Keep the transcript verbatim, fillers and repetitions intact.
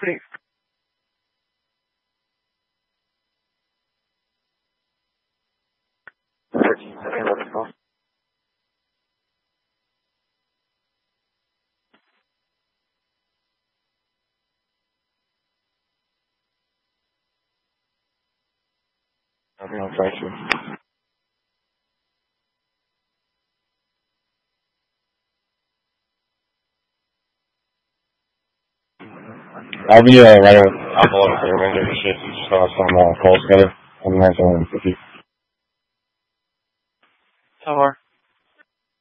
Sweet. No, thank you. I'll be uh, right up below the range of shit. Just saw some uh, calls together. I'm nice on fifty. How far?